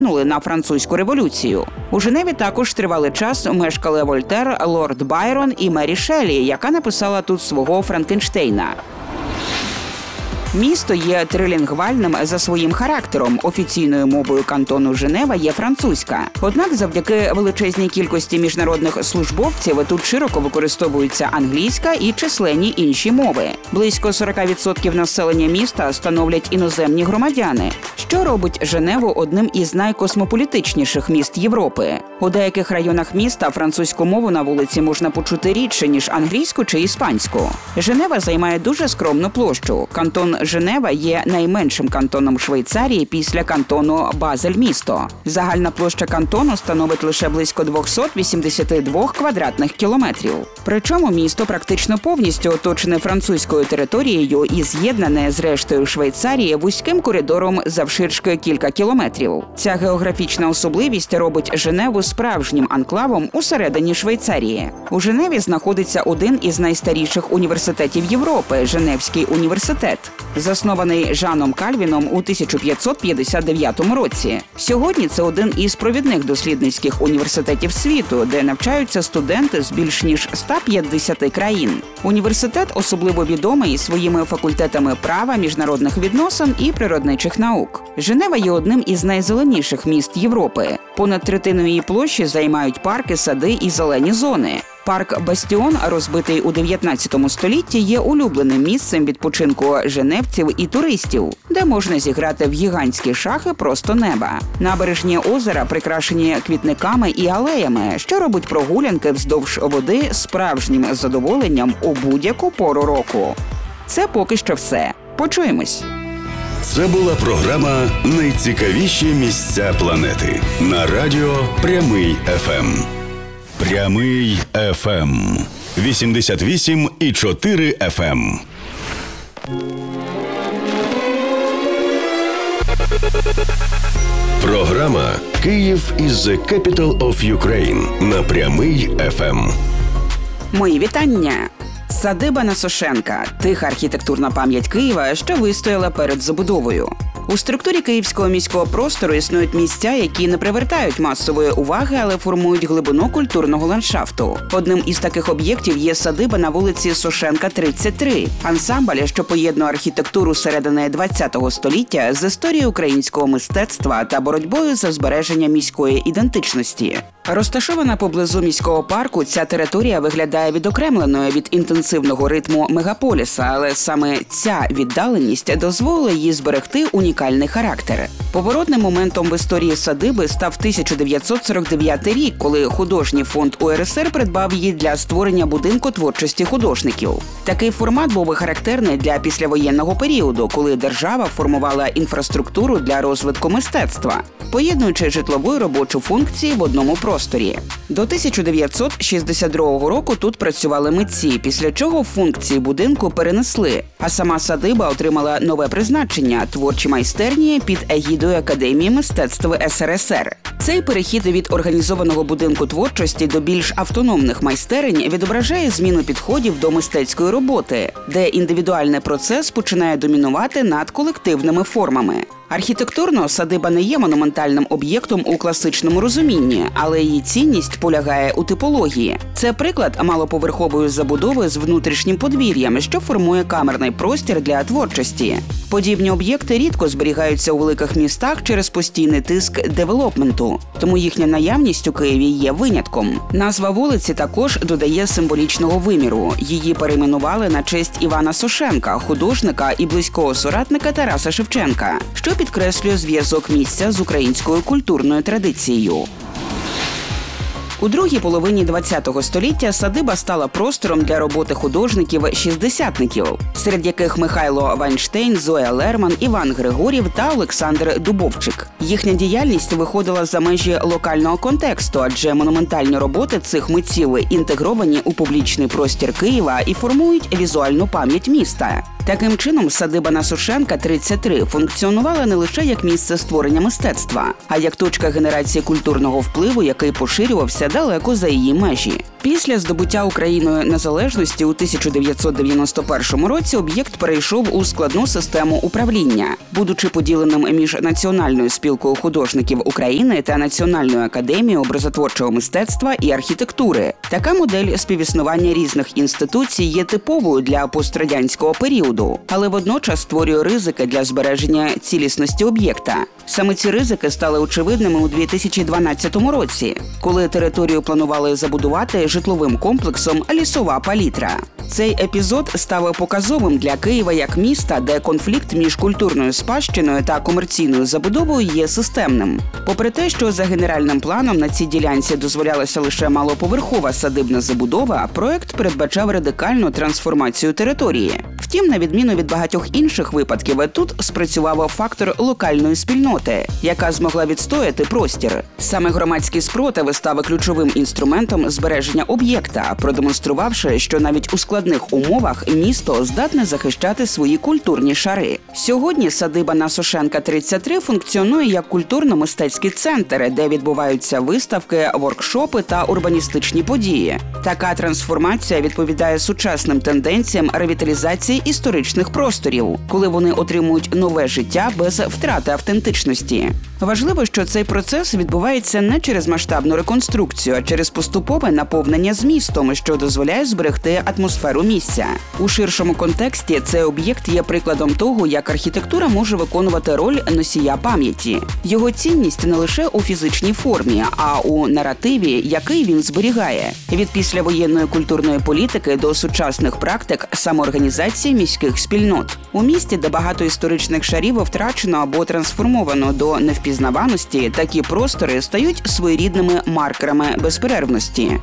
на французьку революцію. У Женеві також тривалий час мешкали Вольтер, лорд Байрон і Мері Шеллі, яка написала тут свого Франкенштейна. Місто є трилінгвальним за своїм характером. Офіційною мовою кантону Женева є французька. Однак завдяки величезній кількості міжнародних службовців тут широко використовується англійська і численні інші мови. Близько 40% населення міста становлять іноземні громадяни, що робить Женеву одним із найкосмополітичніших міст Європи. У деяких районах міста французьку мову на вулиці можна почути рідше, ніж англійську чи іспанську. Женева займає дуже скромну площу. Кантон Женева є найменшим кантоном Швейцарії після кантону Базель-місто. Загальна площа кантону становить лише близько 282 квадратних кілометрів. Причому місто практично повністю оточене французькою територією і з'єднане з рештою Швейцарії вузьким коридором завширшки кілька кілометрів. Ця географічна особливість робить Женеву справжнім анклавом усередині Швейцарії. У Женеві знаходиться один із найстаріших університетів Європи – Женевський університет, заснований Жаном Кальвіном у 1559 році. Сьогодні це один із провідних дослідницьких університетів світу, де навчаються студенти з більш ніж 150 країн. Університет особливо відомий своїми факультетами права, міжнародних відносин і природничих наук. Женева є одним із найзеленіших міст Європи. Понад третину її площі займають парки, сади і зелені зони. Парк Бастіон, розбитий у 19 столітті, є улюбленим місцем відпочинку женевців і туристів, де можна зіграти в гігантські шахи просто неба. Набережні озера прикрашені квітниками і алеями, що робить прогулянки вздовж води справжнім задоволенням у будь-яку пору року. Це поки що все. Почуємось! Це була програма «Найцікавіші місця планети» на радіо Прямий ФМ. Прямий ФМ. 88,4 ФМ. Програма «Київ is the capital of Ukraine» на Прямий ФМ. Мої вітання! Садиба на Сошенка – тиха архітектурна пам'ять Києва, що вистояла перед забудовою. У структурі київського міського простору існують місця, які не привертають масової уваги, але формують глибину культурного ландшафту. Одним із таких об'єктів є садиба на вулиці Сошенка, 33. Ансамбль, що поєднує архітектуру середини ХХ століття з історією українського мистецтва та боротьбою за збереження міської ідентичності. Розташована поблизу міського парку, ця територія виглядає відокремленою від інтенсивного ритму мегаполіса, але саме ця віддаленість дозволила їй зберегти унікальний характер. Поворотним моментом в історії садиби став 1949 рік, коли художній фонд УРСР придбав її для створення будинку творчості художників. Такий формат був характерний для післявоєнного періоду, коли держава формувала інфраструктуру для розвитку мистецтва, поєднуючи житлову і робочу функції в одному просторі. До 1962 року тут працювали митці, після чого функції будинку перенесли, а сама садиба отримала нове призначення – творчі майстерні під егідою Академії мистецтв СРСР. Цей перехід від організованого будинку творчості до більш автономних майстерень відображає зміну підходів до мистецької роботи, де індивідуальний процес починає домінувати над колективними формами. Архітектурно садиба не є монументальним об'єктом у класичному розумінні, але її цінність полягає у типології. Це приклад малоповерхової забудови з внутрішнім подвір'ям, що формує камерний простір для творчості. Подібні об'єкти рідко зберігаються у великих містах через постійний тиск девелопменту, тому їхня наявність у Києві є винятком. Назва вулиці також додає символічного виміру. Її перейменували на честь Івана Сошенка, художника і близького соратника Тараса Шевченка, що підкреслює зв'язок місця з українською культурною традицією. У другій половині ХХ століття садиба стала простором для роботи художників-шістдесятників, серед яких Михайло Вайнштейн, Зоя Лерман, Іван Григорів та Олександр Дубовчик. Їхня діяльність виходила за межі локального контексту, адже монументальні роботи цих митців інтегровані у публічний простір Києва і формують візуальну пам'ять міста. Таким чином, садиба на Сошенка, 33, функціонувала не лише як місце створення мистецтва, а як точка генерації культурного впливу, який поширювався далеко за її межі. Після здобуття Україною незалежності у 1991 році об'єкт перейшов у складну систему управління, будучи поділеним між Національною спілкою художників України та Національною академією образотворчого мистецтва і архітектури. Така модель співіснування різних інституцій є типовою для пострадянського періоду, але водночас створює ризики для збереження цілісності об'єкта. Саме ці ризики стали очевидними у 2012 році, коли територію планували забудувати житловим комплексом «Лісова палітра». Цей епізод став показовим для Києва як міста, де конфлікт між культурною спадщиною та комерційною забудовою є системним. Попри те, що за генеральним планом на цій ділянці дозволялася лише малоповерхова садибна забудова, проект передбачав радикальну трансформацію території. Втім, на відміну від багатьох інших випадків, тут спрацював фактор локальної спільноти, яка змогла відстояти простір. Саме громадський спротив став ключовим інструментом збереження об'єкта, продемонструвавши, що навіть у складних умовах місто здатне захищати свої культурні шари. Сьогодні садиба на Сошенка, 33 функціонує як культурно-мистецький центр, де відбуваються виставки, воркшопи та урбаністичні події. Така трансформація відповідає сучасним тенденціям ревіталізації історичних просторів, коли вони отримують нове життя без втрати автентичності. Важливо, що цей процес відбувається не через масштабну реконструкцію, а через поступове наповнення змістом, що дозволяє зберегти атмосферу місця. У ширшому контексті цей об'єкт є прикладом того, як архітектура може виконувати роль носія пам'яті. Його цінність не лише у фізичній формі, а у наративі, який він зберігає. Від післявоєнної культурної політики до сучасних практик самоорганізації міських спільнот. У місті, де багато історичних шарів втрачено або трансформовано до невпізнаваності, такі простори стають своєрідними маркерами безперервності.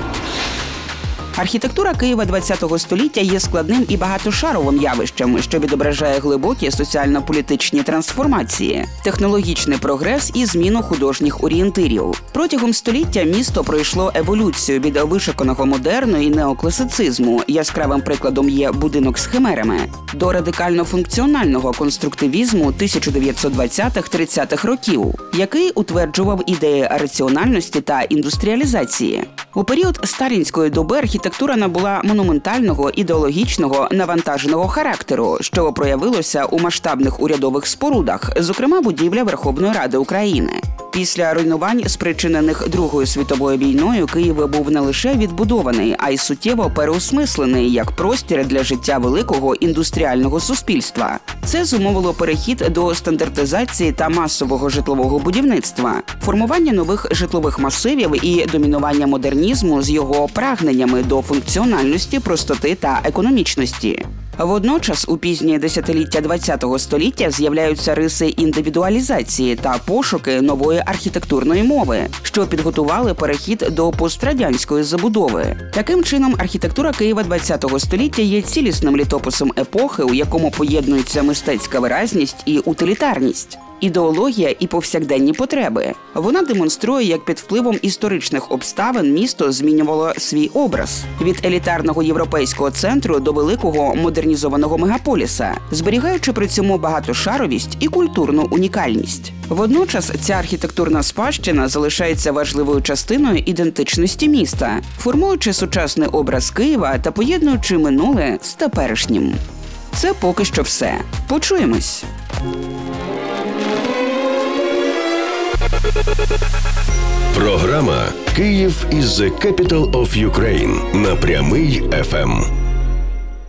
Архітектура Києва ХХ століття є складним і багатошаровим явищем, що відображає глибокі соціально-політичні трансформації, технологічний прогрес і зміну художніх орієнтирів. Протягом століття місто пройшло еволюцію від вишуканого модерну і неокласицизму, яскравим прикладом є будинок з химерами, до радикально-функціонального конструктивізму 1920-30-х років, який утверджував ідеї раціональності та індустріалізації. У період сталінської доби архітектура набула монументального, ідеологічного, навантаженого характеру, що проявилося у масштабних урядових спорудах, зокрема будівля Верховної Ради України. Після руйнувань, спричинених Другою світовою війною, Київ був не лише відбудований, а й суттєво переосмислений як простір для життя великого індустріального суспільства. Це зумовило перехід до стандартизації та масового житлового будівництва, формування нових житлових масивів і домінування модернізму з його прагненнями до функціональності, простоти та економічності. Водночас у пізні десятиліття ХХ століття з'являються риси індивідуалізації та пошуки нової архітектурної мови, що підготували перехід до пострадянської забудови. Таким чином, архітектура Києва ХХ століття є цілісним літописом епохи, у якому поєднуються мистецька виразність і утилітарність, ідеологія і повсякденні потреби. Вона демонструє, як під впливом історичних обставин місто змінювало свій образ – від елітарного європейського центру до великого модернізованого мегаполіса, зберігаючи при цьому багатошаровість і культурну унікальність. Водночас ця архітектурна спадщина залишається важливою частиною ідентичності міста, формуючи сучасний образ Києва та поєднуючи минуле з теперішнім. Це поки що все. Почуємось! Програма «Київ is the capital of Ukraine» на Прямий ФМ.